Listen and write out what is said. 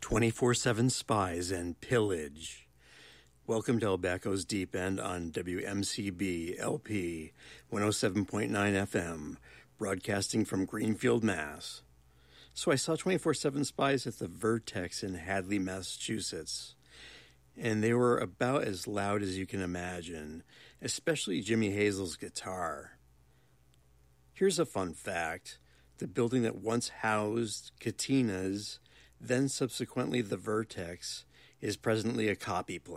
24/7 spies and pillage. Welcome to El Baco's Deep End on WMCB LP 107.9 FM, broadcasting from Greenfield, Mass. So I saw 24/7 spies at the Vertex in Hadley, Massachusetts, and they were about as loud as you can imagine, especially Jimmy Hazel's guitar. Here's a fun fact. The building that once housed Katina's, then subsequently the Vertex, is presently a copy place.